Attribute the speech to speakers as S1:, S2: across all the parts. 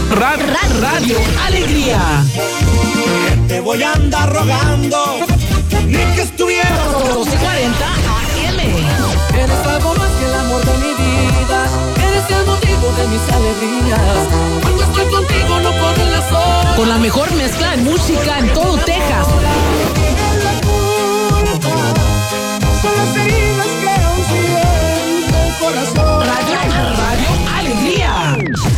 S1: Radio Alegría.
S2: Te voy a andar rogando, ni que estuviera
S1: 1240 AM.
S3: Eres algo más que el amor de mi vida, eres el motivo de mis alegrías. Cuando estoy contigo no corren las horas.
S1: Con la mejor mezcla de música en todo Texas.
S2: son las heridas que aún siento el corazón.
S1: Radio Alegría.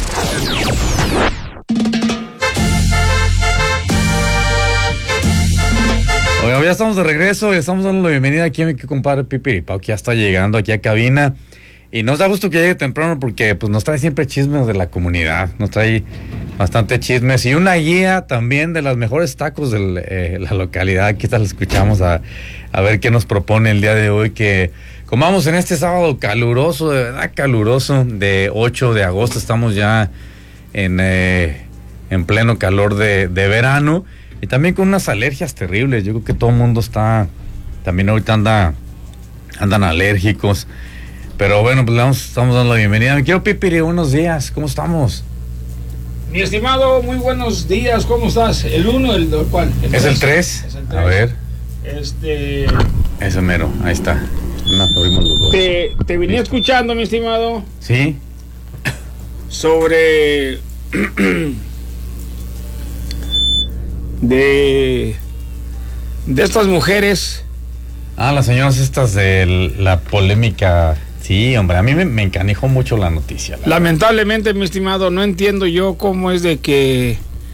S4: Oiga, ya estamos de regreso y estamos dando la bienvenida aquí a mi compadre Pipiripao, que ya está llegando aquí a cabina. Y nos da gusto que llegue temprano porque pues nos trae siempre chismes de la comunidad, nos trae bastante chismes y una guía también de los mejores tacos de la localidad. Aquí la escuchamos a ver qué nos propone el día de hoy, que comamos en este sábado caluroso, de verdad caluroso, de 8 de agosto. Estamos ya en pleno calor de verano y también con unas alergias terribles. Yo creo que todo el mundo está, también ahorita andan alérgicos. Pero bueno, pues estamos dando la bienvenida. Me quiero Pipiri, buenos días, ¿cómo estamos?
S5: Mi estimado, muy buenos días, ¿cómo estás? ¿El 1 el cuál?
S4: ¿Es el 3? A ver. Ese mero, ahí está. Abrimos los dos.
S5: Te venía escuchando, mi estimado.
S4: ¿Sí?
S5: Sobre de estas mujeres.
S4: Las señoras estas de la polémica. Sí, hombre, a mí me encanijó mucho la noticia.
S5: Lamentablemente, mi estimado, no entiendo yo cómo es de que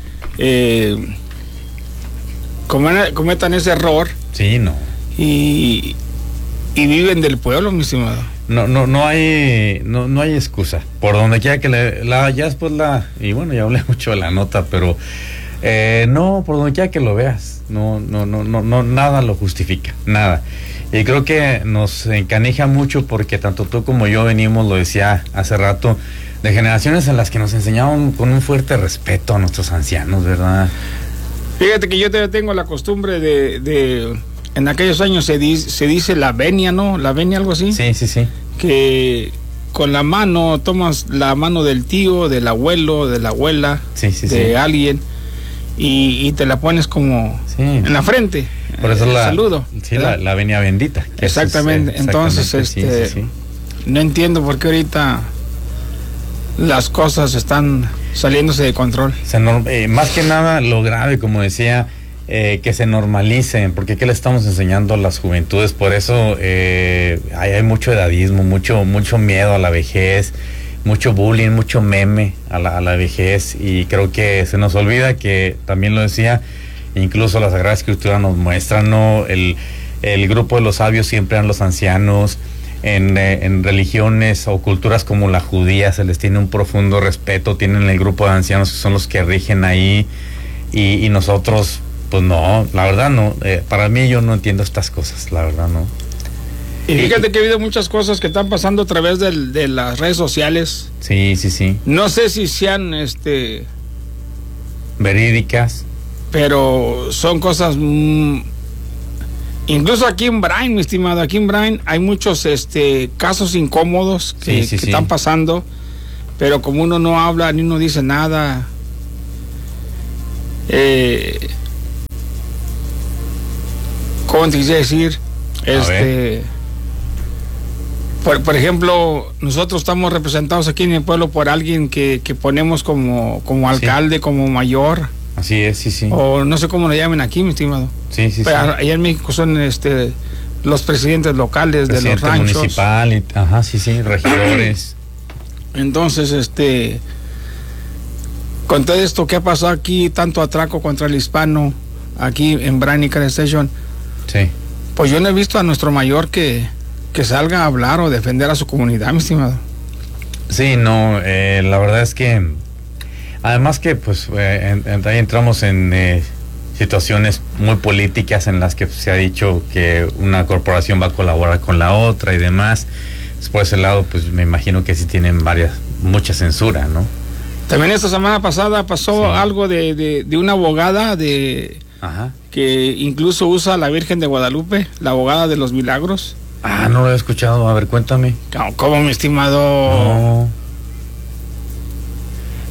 S5: cometan ese error.
S4: Sí, no.
S5: Y viven del pueblo, mi estimado.
S4: No hay excusa. Por donde quiera que ya después y bueno, ya hablé mucho de la nota, pero no, por donde quiera que lo veas, no, nada lo justifica, nada. Y creo que nos encanija mucho porque tanto tú como yo venimos, lo decía hace rato, de generaciones en las que nos enseñaban con un fuerte respeto a nuestros ancianos, ¿verdad?
S5: Fíjate que yo tengo la costumbre de en aquellos años se dice la venia, ¿no? La venia, algo así.
S4: Sí.
S5: Que con la mano tomas la mano del tío, del abuelo, de la abuela, de alguien y te la pones como en la frente.
S4: Por eso
S5: saludo.
S4: Sí, la venia bendita.
S5: Exactamente. Entonces, no entiendo por qué ahorita las cosas están saliéndose de control.
S4: Más que nada, lo grave, como decía, que se normalicen, porque ¿qué le estamos enseñando a las juventudes? Por eso hay mucho edadismo, mucho miedo a la vejez, mucho bullying, mucho meme a la vejez, y creo que se nos olvida que, también lo decía, incluso la Sagrada Escritura nos muestra, ¿no? El grupo de los sabios siempre eran los ancianos. En religiones o culturas como la judía se les tiene un profundo respeto, tienen el grupo de ancianos que son los que rigen ahí, y nosotros, pues no, la verdad no, para mí yo no entiendo estas cosas, la verdad no.
S5: Y fíjate que ha habido muchas cosas que están pasando a través de las redes sociales.
S4: Sí.
S5: No sé si sean
S4: verídicas, pero
S5: son cosas incluso aquí en Bryan, mi estimado, aquí en Bryan hay muchos casos incómodos que están pasando, pero como uno no habla ni uno dice nada, ¿cómo te quise decir? Por ejemplo, nosotros estamos representados aquí en el pueblo por alguien que ponemos como alcalde, como mayor.
S4: Así es, sí.
S5: O no sé cómo lo llamen aquí, mi estimado.
S4: Sí.
S5: Pero allá en México son los presidentes locales de los ranchos.
S4: Municipal, regidores.
S5: Entonces, con todo esto que ha pasado aquí, tanto atraco contra el hispano, aquí en Bryan y Car Station, pues yo no he visto a nuestro mayor que salga a hablar o defender a su comunidad, mi estimado. Sí,
S4: no, la verdad es que además que pues ahí entramos en situaciones muy políticas en las que se ha dicho que una corporación va a colaborar con la otra y demás. Por ese lado, pues me imagino que sí tienen mucha censura, ¿no?
S5: También esta semana pasada pasó algo de una abogada que incluso usa a la Virgen de Guadalupe, la abogada de los milagros.
S4: No lo he escuchado, a ver, cuéntame.
S5: ¿Cómo, mi estimado?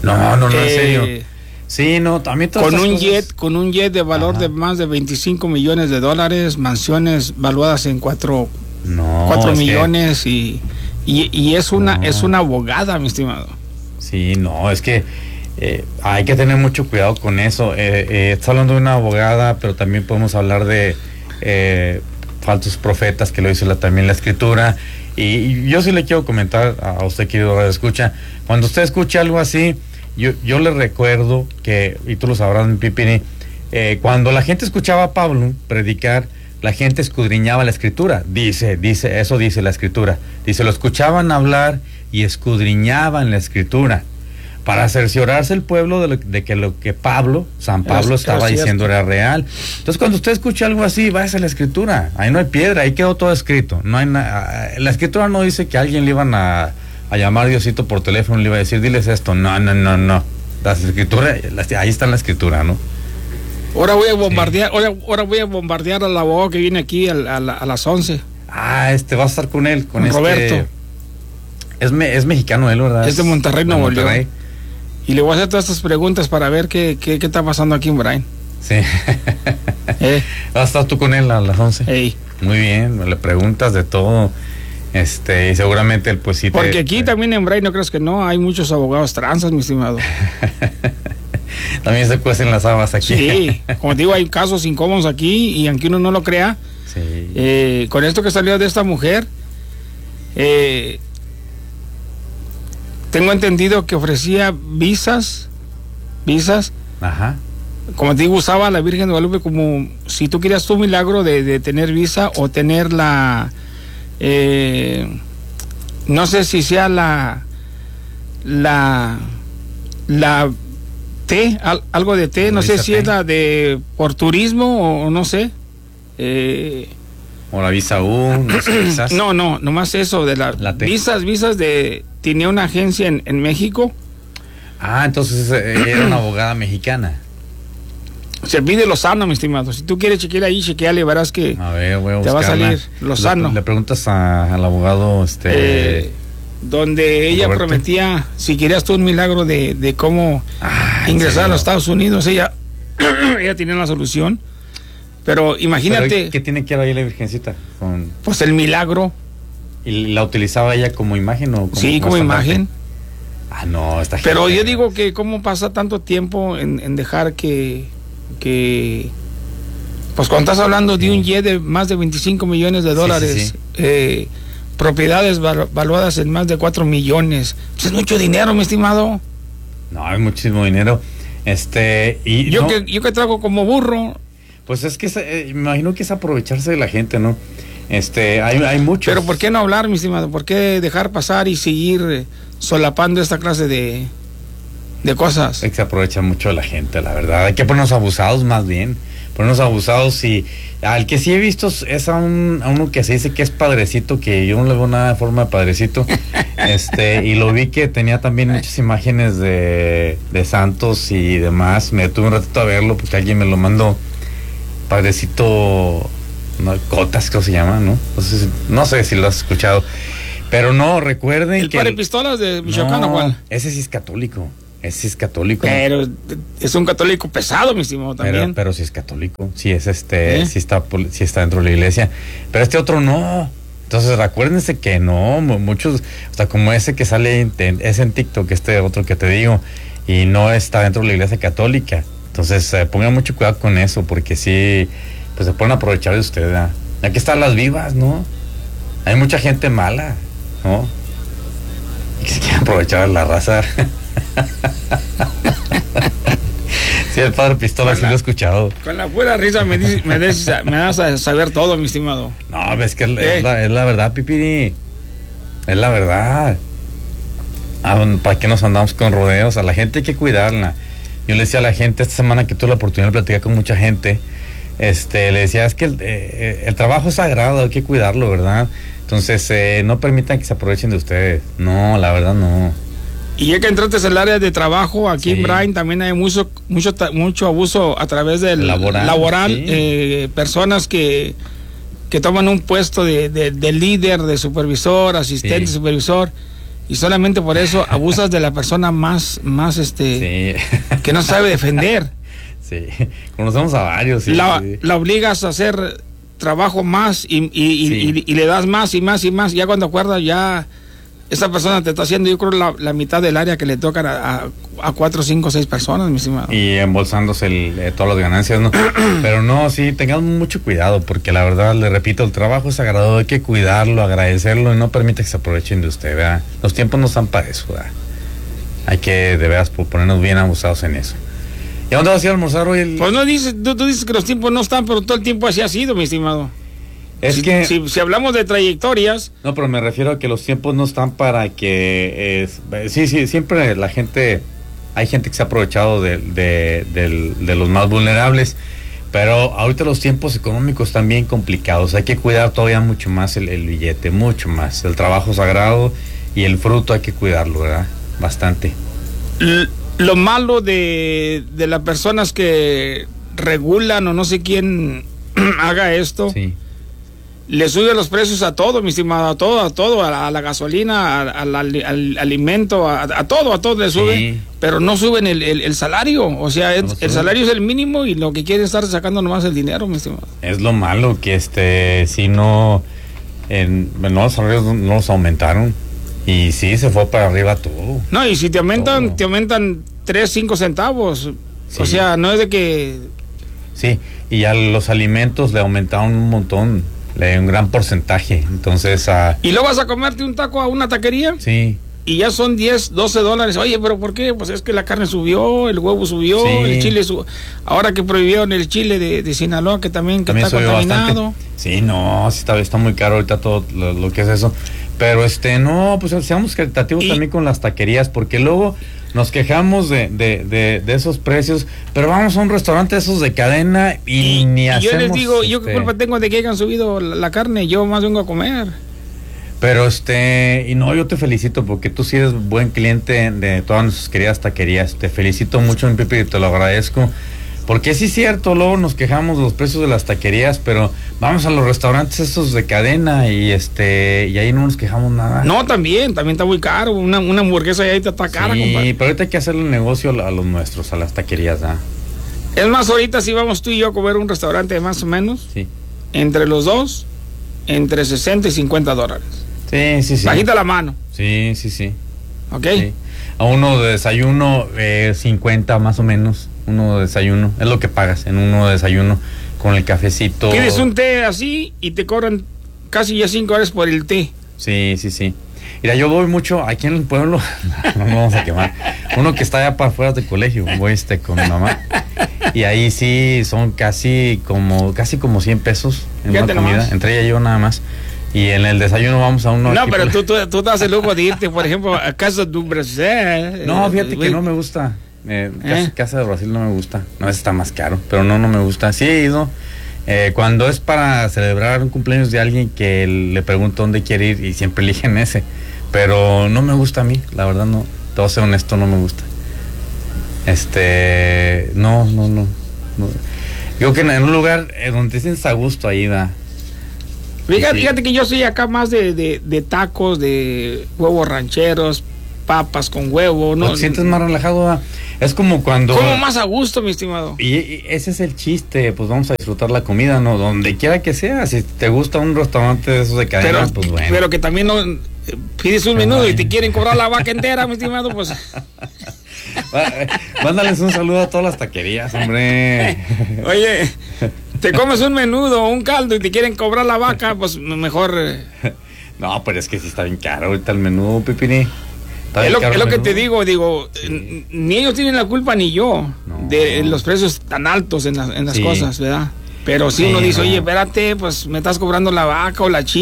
S4: No, en serio. Sí, no, también todas
S5: con un
S4: cosas...
S5: con un jet de valor de más de 25 millones de dólares, mansiones valuadas en 4 millones que... y es una abogada, mi estimado.
S4: Sí, no, es que hay que tener mucho cuidado con eso. Está hablando de una abogada, pero también podemos hablar de falsos profetas, que lo dice también la escritura. Y yo sí le quiero comentar a usted, querido Radio Escucha, cuando usted escucha algo así, yo le recuerdo que, y tú lo sabrás, mi Pipini, cuando la gente escuchaba a Pablo predicar, la gente escudriñaba la escritura. Eso dice la escritura. Dice, lo escuchaban hablar y escudriñaban la escritura para cerciorarse el pueblo de que lo que San Pablo estaba diciendo era real. Entonces, cuando usted escucha algo así, váyase a la escritura. Ahí no hay piedra, ahí quedó todo escrito. No hay la escritura no dice que a alguien le iban a llamar Diosito por teléfono y le iba a decir, diles esto. No. La escritura, ahí está en la escritura, ¿no?
S5: Ahora voy a bombardear, ahora voy a bombardear al abogado que viene aquí a las 11.
S4: Va a estar con él, con
S5: Roberto.
S4: Es mexicano él, ¿verdad?
S5: Es de Monterrey, Nuevo León. Y le voy a hacer todas estas preguntas para ver qué está pasando aquí en Bryan.
S4: Sí. ¿Vas a estar tú con él a las 11?
S5: Hey.
S4: Muy bien, le preguntas de todo. Y seguramente él pues sí
S5: porque aquí también en Bryan, no crees que no, hay muchos abogados transas, mi estimado.
S4: También se cuecen las habas aquí.
S5: Sí, como te digo, hay casos incómodos aquí, y aunque uno no lo crea,
S4: sí.
S5: Con esto que salió de esta mujer, tengo entendido que ofrecía visas.
S4: Ajá.
S5: Como te digo, usaba a la Virgen de Guadalupe como si tú querías tu milagro de tener visa o tener la... no sé si sea la T, algo de T, no sé si es la de por turismo o no sé.
S4: O la visa U, no sé, quizás.
S5: No, nomás eso de la T. Visas tenía una agencia en México.
S4: Entonces era una abogada mexicana.
S5: Serví de Lozano, mi estimado. Si tú quieres chequear ahí, chequeale, verás que
S4: a ver, voy a
S5: te va a salir Lozano.
S4: Le preguntas al abogado
S5: donde ella Roberto prometía, si querías tú un milagro de cómo ingresar a los Estados Unidos, ella tenía la solución. Pero imagínate.
S4: ¿Pero qué tiene que ver ahí la Virgencita?
S5: Pues el milagro.
S4: ¿Y la utilizaba ella como imagen o
S5: como imagen?
S4: No, está
S5: Pero gente. Yo digo que cómo pasa tanto tiempo en dejar que pues cuando estás hablando de un jet de más de 25 millones de dólares, propiedades valuadas en más de 4 millones, pues es mucho dinero, mi estimado.
S4: No, es muchísimo dinero. Y
S5: yo que trago como burro.
S4: Pues es que me imagino que es aprovecharse de la gente, ¿no? Hay muchos.
S5: Pero ¿por qué no hablar, mi estimado? ¿Por qué dejar pasar y seguir solapando esta clase de cosas?
S4: Es que se aprovecha mucho de la gente, la verdad. Hay que ponernos abusados, más bien. Ponernos abusados. Y al que sí he visto es a uno que se dice que es padrecito, que yo no le veo nada de forma de padrecito. Y lo vi que tenía también muchas imágenes de santos y demás. Me detuve un ratito a verlo porque alguien me lo mandó. Padrecito, Cotas, ¿cómo se llama? No sé si lo has escuchado. Pero no, recuerden
S5: ¿El padre Pistolas de Michoacán o cuál?
S4: Ese sí es católico.
S5: Pero es un católico pesado, mi estimado, también.
S4: Pero sí es católico. Sí es sí está dentro de la iglesia. Pero este otro no. Entonces recuérdense que no, muchos, hasta como ese que sale es en TikTok, otro que te digo, y no está dentro de la iglesia católica. Entonces pongan mucho cuidado con eso, porque sí, pues se pueden aprovechar de usted, ¿verdad? Aquí están las vivas, ¿no? Hay mucha gente mala, ¿no? Y que se quiere aprovechar de la raza. Sí, el padre Pistola sí lo he escuchado.
S5: Con la pura risa me das a saber todo, mi estimado.
S4: No, es que es la verdad, Pipiri. Es la verdad. ¿Para qué nos andamos con rodeos? A la gente hay que cuidarla. Yo le decía a la gente esta semana que tuve la oportunidad de platicar con mucha gente, le decía, es que el trabajo es sagrado, hay que cuidarlo, ¿verdad? Entonces, no permitan que se aprovechen de ustedes. No, la verdad no.
S5: Y ya que entraste en el área de trabajo, aquí en Bryan también hay mucho abuso a través del laboral. Personas que toman un puesto de líder, de supervisor, asistente, supervisor, Y solamente por eso abusas de la persona más
S4: Sí.
S5: que no sabe defender.
S4: Sí, conocemos a varios. Sí,
S5: la
S4: sí.
S5: obligas a hacer trabajo más y le das más y más y más. Ya cuando acuerdas, ya esa persona te está haciendo, yo creo, la mitad del área que le tocan a 4, 5, 6 personas, mi estimado.
S4: Y embolsándose todas las ganancias, ¿no? Pero no, sí, tengamos mucho cuidado, porque la verdad, le repito, el trabajo es sagrado, hay que cuidarlo, agradecerlo y no permite que se aprovechen de usted, ¿verdad? Los tiempos no están para eso, ¿verdad? Hay que, de veras, ponernos bien abusados en eso. ¿Y a dónde vas a ir a almorzar hoy?
S5: Pues no dices, tú dices que los tiempos no están, pero todo el tiempo así ha sido, mi estimado.
S4: Es
S5: si hablamos de trayectorias.
S4: No, pero me refiero a que los tiempos no están para que... sí, siempre la gente... Hay gente que se ha aprovechado de los más vulnerables, pero ahorita los tiempos económicos están bien complicados. Hay que cuidar todavía mucho más el billete, mucho más. El trabajo sagrado y el fruto hay que cuidarlo, ¿verdad? Bastante.
S5: Lo malo de las personas que regulan o no sé quién haga esto...
S4: Sí.
S5: Le sube los precios a todo, mi estimado, a todo, a la gasolina, al alimento, a todo le sube,
S4: Sí.
S5: pero no suben el salario, o sea, el salario es el mínimo y lo que quieren es estar sacando nomás el dinero, mi estimado.
S4: Es lo malo que si no, los salarios no los aumentaron y sí se fue para arriba todo.
S5: No, y si te aumentan,
S4: Todo.
S5: te aumentan 3, 5 centavos,
S4: Sí.
S5: o sea, no es de que...
S4: Sí, y a los alimentos le aumentaron un montón. Un gran porcentaje, entonces
S5: Y luego vas a comerte un taco a una taquería
S4: sí,
S5: y ya son 10, 12 dólares. Oye, ¿pero por qué? Pues es que la carne subió, el huevo subió,
S4: Sí.
S5: el chile subió. Ahora que prohibieron el chile de Sinaloa, que también está
S4: subió
S5: contaminado.
S4: bastante. Sí, no, sí está muy caro ahorita todo lo que es eso. Pero no, pues seamos caritativos también con las taquerías, porque luego nos quejamos de esos precios, pero vamos a un restaurante esos de cadena y ni hacemos...
S5: Yo les digo, ¿yo qué culpa tengo de que hayan subido la carne? Yo más vengo a comer.
S4: Pero y no, yo te felicito porque tú sí eres buen cliente de todas nuestras queridas taquerías. Te felicito mucho, mi Pipi, y te lo agradezco. Porque sí es cierto, luego nos quejamos de los precios de las taquerías, pero vamos a los restaurantes esos de cadena y y ahí no nos quejamos nada.
S5: No, también está muy caro. Una hamburguesa ahí está cara,
S4: sí,
S5: compadre.
S4: pero ahorita hay que hacerle el negocio a los nuestros, a las taquerías, ¿ah?
S5: Es más, ahorita si vamos tú y yo a comer un restaurante más o menos,
S4: Sí.
S5: entre los dos, entre 60 y 50 dólares.
S4: Sí.
S5: Bajita la mano,
S4: Sí.
S5: ¿ok?
S4: Sí. A uno de desayuno, 50 más o menos. Uno de desayuno, es lo que pagas en uno de desayuno con el cafecito.
S5: Pides un té así y te cobran casi ya $5 por el té.
S4: Sí. Mira, yo voy mucho aquí en el pueblo, no nos vamos a quemar. Uno que está allá para afuera del colegio, voy con mi mamá. Y ahí sí son casi como 100 pesos en
S5: Fíjate
S4: una comida,
S5: nomás.
S4: entre ella y yo nada más. Y en el desayuno vamos a uno.
S5: No,
S4: aquí
S5: pero
S4: por-
S5: tú te das el lujo de irte, por ejemplo, a Casa du Brasil.
S4: No, fíjate que no me gusta. Casa de Brasil no me gusta. No, está más caro, pero no me gusta. Sí he ido. Cuando es para celebrar un cumpleaños de alguien que le pregunto dónde quiere ir y siempre eligen ese. Pero no me gusta a mí, la verdad no. Te voy a ser honesto, no me gusta. No. Yo que en un lugar donde te sientes a gusto ahí va.
S5: Fíjate que yo soy acá más de tacos, de huevos rancheros, papas con huevo, ¿no?
S4: Te sientes más relajado, ¿va? Es como cuando...
S5: Como más a gusto, mi estimado.
S4: Y ese es el chiste, pues vamos a disfrutar la comida, ¿no? Donde quiera que sea. Si te gusta un restaurante de esos de cadena, pues bueno.
S5: Pero que también no pides un menudo y te quieren cobrar la vaca entera, mi estimado, pues...
S4: Mándales un saludo a todas las taquerías, hombre.
S5: Oye, te comes un menudo o un caldo y te quieren cobrar la vaca, pues mejor...
S4: No, pero es que sí está bien caro ahorita el menú, Pipini.
S5: Es lo que te digo, sí. Ni ellos tienen la culpa ni yo de los precios tan altos en las cosas, ¿verdad? Pero si uno dice, oye, espérate, pues me estás cobrando la vaca o la chiva.